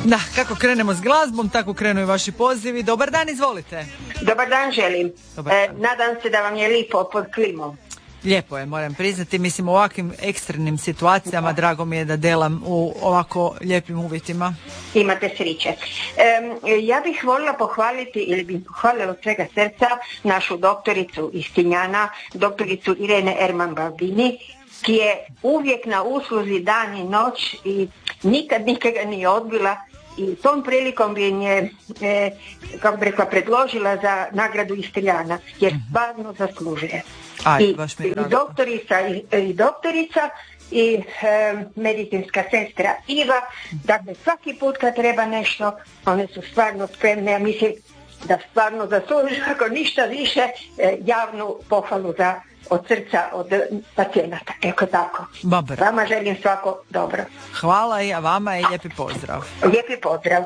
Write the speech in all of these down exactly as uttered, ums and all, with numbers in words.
Da, kako krenemo s glazbom, tako krenu i vaši pozivi. Dobar dan, izvolite. Dobar dan želim. Dobar dan. E, nadam se da vam je lipo pod klimom. Lijepo je, moram priznati. Mislim, u ovakvim ekstremnim situacijama drago mi je da delam u ovako lijepim uvjetima. Imate sriće. E, ja bih voljela pohvaliti, ili bih pohvalila od svega srca, našu doktoricu iz Tinjana, doktoricu Irene Erman-Baldini, ki je uvijek na usluzi dan i noć i nikad nikoga nije odbila. I tom prilikom bi je, e, kako bi rekla, predložila za nagradu Istriana, jer stvarno zaslužuje. Aj, I, baš mi je i drago. doktorica i, i doktorica i e, medicinska sestra Iva, dakle svaki put kad treba nešto, one su stvarno spremne, ja mislim da stvarno zaslužuju, ako ništa više, e, javnu pohvalu za od srca, od pacijenata. Eko tako. Dobar. Vama želim svako dobro. Hvala i a vama i lijepi pozdrav. Lijepi pozdrav.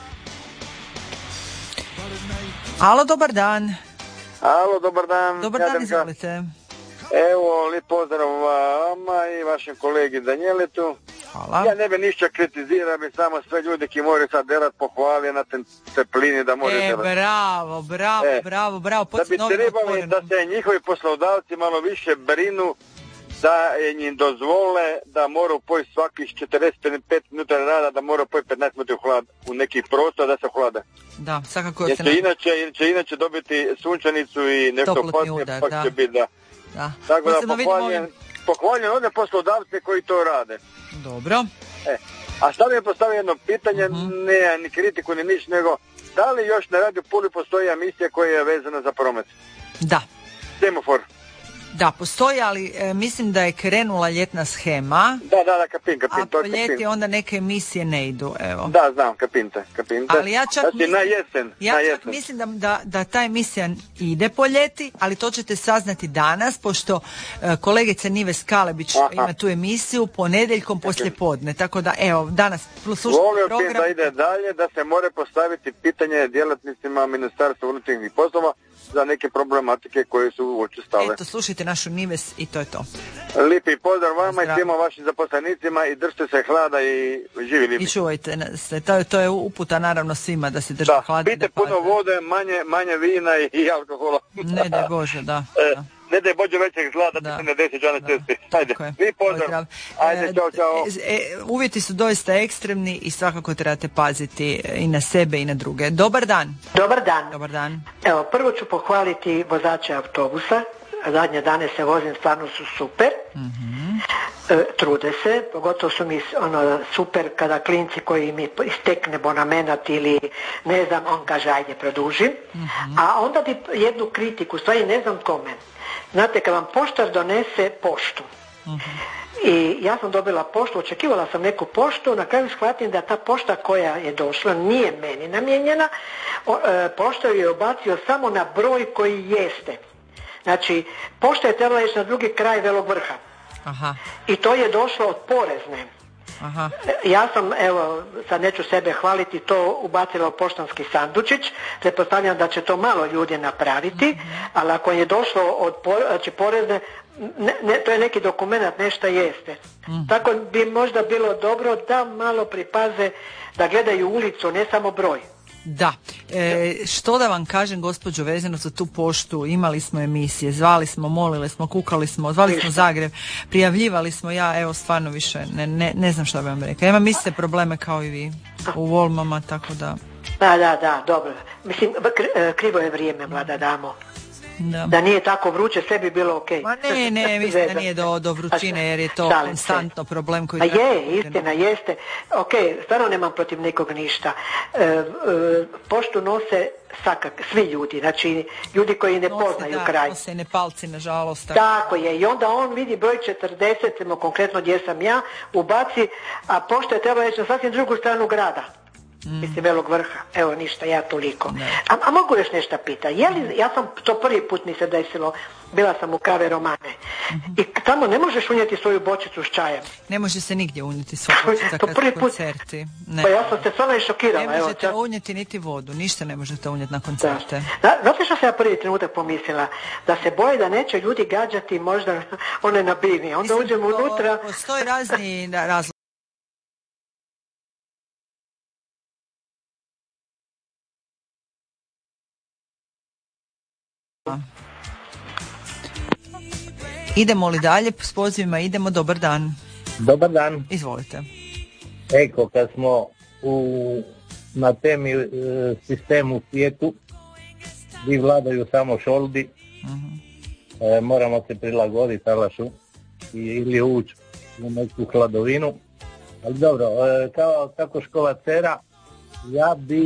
Alo, dobar dan. Alo, dobar dan. Dobar dan, Jadranka. izvolite. Evo, lijep pozdrav vama i vašem kolegi Danijeletu. Hvala. Ja ne bi ništa kritizirao, bi samo sve ljudi ki moraju sad delat pohvali na ten teplini da moraju E, delat. bravo, bravo, E, bravo, bravo. Da bi trebali da se njihovi poslodavci malo više brinu da im dozvole da moraju pojesti svakih četrdeset pet minuta rada, da moraju pojesti petnaest minuta u, hlad, u neki prostor da se hlade. Da, svakako Jer se... će na- inače, će inače dobiti sunčanicu i nešto Toplotni opasnije, udar, pa da. će biti da. Da. Tako da Posebno vidimo pohvaljujem, ovim- pohvaljujem one poslodavce koji to rade. Dobro. E, a sad mi postavio jedno pitanje, Mhm. ne ni kritiku ni niš, nego da li još na Radio Puli postoji emisija koja je vezana za promet? Da. Semafor. Da, postoji, ali e, mislim da je krenula ljetna shema, Da, da, da, kapin, kapin, a to po je ljeti kapin. onda neke emisije ne idu, evo. Da, znam, kapinte, kapinte. Ali ja čak znači, mislim, na jesen, ja na čak jesen. mislim da, da, da ta emisija ide po ljeti, ali to ćete saznati danas, pošto e, kolegica Nives Kalebić Aha. ima tu emisiju ponedjeljkom poslje podne, tako da evo, danas slušajte Volio bih program. da ide dalje, da se more postaviti pitanje djelatnicima Ministarstva unutarnjih poslova za neke problematike koje su učestale. Eto, slušajte našu Nives i to je to. Lipi pozdrav vama Pozdrav. i svima vašim zaposlenicima i držite se hlada i živi lipi. I čuvajte se, to, je- to je uputa naravno svima da se drže Da, hladni. pite da puno paze. vode, manje, manje vina i, i alkohola. Ne daj Bože, da. E, da. ne daj Bože većeg zla da, Da. ti se ne desi džane Da, cesti. Ajde, tako je. lijep pozdrav. Ajde, čao, čao. E, e, uvjeti su doista ekstremni i svakako trebate paziti i na sebe i na druge. Dobar dan. Dobar dan. Dobar dan. Evo, prvo ću pohvaliti vozače autobusa. Zadnje dane se vozim, stvarno su super. E, trude se, pogotovo su mi ono, super kada klinci koji mi istekne bonamenat ili ne znam, on kaže ajde produžim. A onda bi jednu kritiku, stvari ne znam kome. Znate, kad vam poštar donese poštu, i ja sam dobila poštu, očekivala sam neku poštu, na kraju shvatim da ta pošta koja je došla nije meni namijenjena, o, e, poštar je obacio samo na broj koji jeste. Znači, pošta je trebala ići na drugi kraj Velog Vrha. Aha, I to je došlo od porezne. aha. E, Ja sam, evo, sad neću sebe hvaliti, to ubacila u poštanski sandučić, pretpostavljam da će to malo ljudi napraviti, ali ako je došlo od por- znači, porezne, ne, ne, to je neki dokument, nešto jeste. Tako bi možda bilo dobro da malo pripaze, da gledaju ulicu, ne samo broj. Da, e, što da vam kažem gospođo vezano za tu poštu, imali smo emisije, zvali smo, molili smo, kukali smo, zvali smo Zagreb, prijavljivali smo, ja evo stvarno više ne, ne, ne znam što bi vam rekla. Ja imam iste probleme kao i vi u Volmama, tako da... Da, da, da, dobro. Mislim, kri- krivo je vrijeme, mlada damo. Da. Da nije tako vruće, sve bi bilo okej. Ma ne, ne, mislim da nije do, do vrućine jer je to Šalim se. konstantno problem koji... A treba je, pokrenuti. istina, jeste. Ok, stvarno nemam protiv nikog ništa. E, e, poštu nose svakak, svi ljudi, znači ljudi koji ne Nose, poznaju da, kraj. nose Nepalci, nažalost. Tako je, i onda on vidi broj četrdeset, recimo konkretno gdje sam ja, ubaci, a pošta je trebala ići na sasvim drugu stranu grada. Mislim, Velog Vrha. Evo, ništa, ja toliko. A, a mogu još nešto pita? Je li, ja sam, to prvi put mi se desilo, bila sam u Kave Romane. I tamo ne možeš unijeti svoju bočicu s čajem. Ne može se nigdje unijeti svoja To- bočica to kad prvi su put- koncerti. Ne. Pa ja sam se stvarno i šokirala. Ne evo, možete čak- unijeti niti vodu, ništa ne možete unijeti na Da. koncerte. Zna- Znate što sam ja prvi trenutak pomislila? Da se boje da neće ljudi gađati možda one na bini. Onda Mislim, uđemo po- unutra. Postoji razni razlozi. Idemo li dalje s pozivima? Idemo, dobar dan. Dobar dan. Izvolite. Eko, kad smo u, na temi e, sistemu u svijetu, gdje vladaju samo šoldi, uh-huh. e, moramo se prilagoditi alašu i, ili ući u neku hladovinu. Ali dobro, e, kao, kako škola Cera, ja bi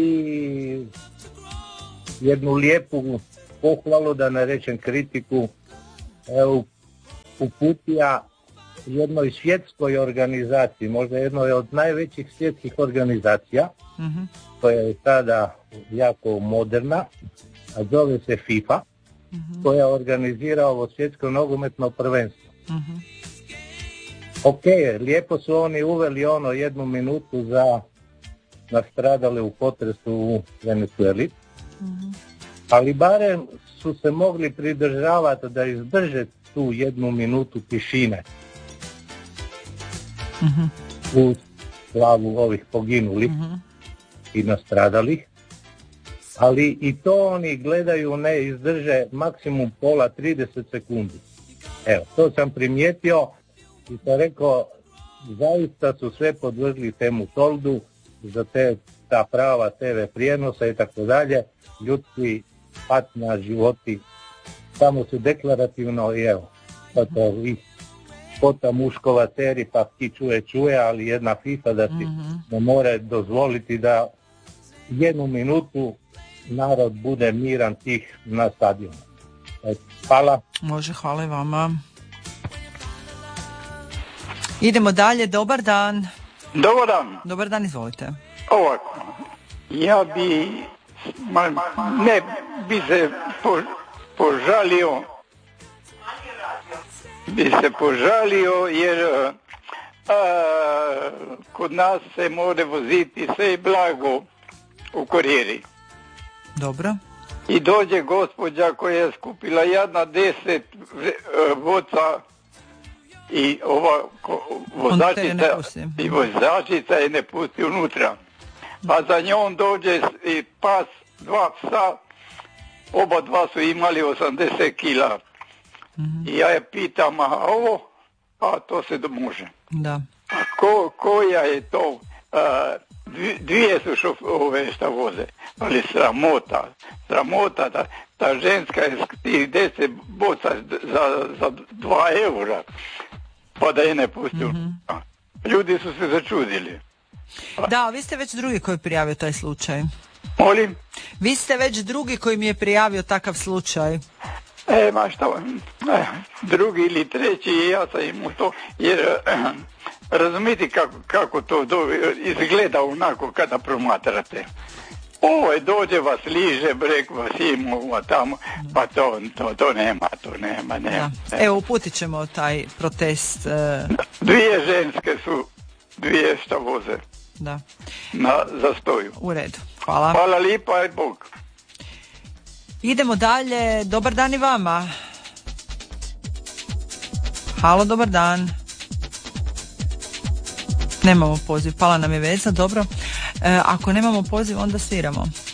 jednu lijepu pohvalu, da ne rečem kritiku, e, uputija jednoj svjetskoj organizaciji, možda jednoj od najvećih svjetskih organizacija, uh-huh. koja je sada jako moderna, a zove se FIFA, uh-huh. koja organizira ovo svjetsko nogometno prvenstvo. Uh-huh. Ok, lijepo su oni uveli ono jednu minutu za nastradale u potresu u Venezueli, uh-huh. ali barem su se mogli pridržavati da izdrže tu jednu minutu tišine. Uh-huh. U slavu ovih poginulih uh-huh. i nastradalih, ali i to oni gledaju, ne izdrže maksimum pola trideset sekundi. Evo, to sam primijetio i sam rekao, zaista su sve podvrgli temu soldu za te, ta prava te ve prijenosa i tako dalje, ljudski patnja, životi, samo su deklarativno i evo, pa to vi pota muškova Ceri, pa ti čuje, čuje, ali jedna FIFA da ti mm-hmm. ne more dozvoliti da jednu minutu narod bude miran tih na stadionu. Hvala. Može, hvala i vama. Idemo dalje, dobar dan. Dobar dan. Dobar dan, izvolite. Ovako, ja bi, ma, ne bi se po, požalio, bi se požalio jer a, kod nas se mora voziti sve blago u korijeri. Dobro. I dođe gospođa koja je skupila jedna deset voca i ova vozačica i vozačica je ne pusti unutra. Pa za njom dođe i pas, dva psa, oba dva su imali osamdeset kila. Mm-hmm. I ja je pitam, a ovo, a to se može. Da. A ko, koja je to, a, dvije su šofove šta voze, ali sramota, sramota, ta, ta ženska je tih deset boca za, za dva eura, pa da je ne pusti. Mm-hmm. Ljudi su se začudili. Da, vi ste već drugi koji je prijavio taj slučaj. Molim? Vi ste već drugi koji mi je prijavio takav slučaj. E, ma šta, e, drugi ili treći, ja sam imao to, jer eh, razumite kako, kako to do, izgleda onako kada promatrate. Ovo je dođe vas liže, brek vas ima tamo, pa to, to, to nema, to nema, nema. Da. Evo, uputit ćemo taj protest. Eh. Dvije ženske su, dvije šta voze. Da. Na zastoju. U redu, hvala. Hvala lipa i Bog. Idemo dalje, dobar dan i vama. Halo, dobar dan. Nemamo poziv, pala nam je veza, dobro. E, ako nemamo poziv, onda sviramo.